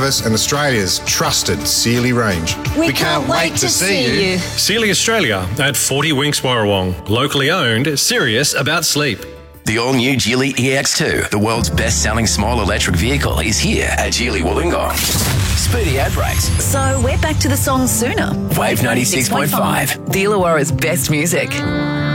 Travis and Australia's trusted Sealy range. We can't wait to see you. Sealy Australia at 40 Winks Warrawong. Locally owned, serious about sleep. The all-new Geely EX2, the world's best-selling small electric vehicle, is here at Geely Wollongong. Speedy ad breaks. So we're back to the song sooner. Wave 96.5. The Illawarra's best music.